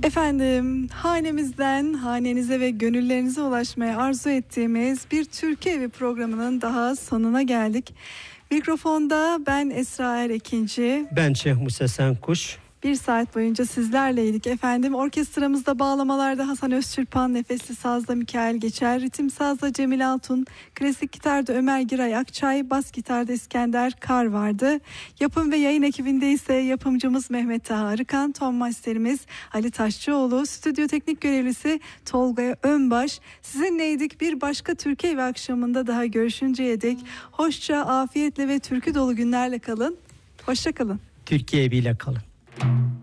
Efendim, hanemizden hanenize ve gönüllerinize ulaşmaya arzu ettiğimiz bir Türkiye Evi programının daha sonuna geldik. Mikrofonda ben Esra Erekinci. Ben Şeyh Musa Senkuş. Bir saat boyunca sizlerleydik efendim. Orkestramızda bağlamalarda Hasan Özçırpan, nefesli sazda Mikail Geçer, ritim sazda Cemil Altun, klasik gitarda Ömer Giray Akçay, bas gitarda İskender Kar vardı. Yapım ve yayın ekibinde ise yapımcımız Mehmet Taha Arıkan, ton masterimiz Ali Taşçıoğlu, stüdyo teknik görevlisi Tolga Önbaş. Sizinleydik, bir başka Türkiye Evi akşamında daha görüşünceye dek hoşça, afiyetle ve türkü dolu günlerle kalın. Hoşça kalın. Türkiye Evi ile kalın.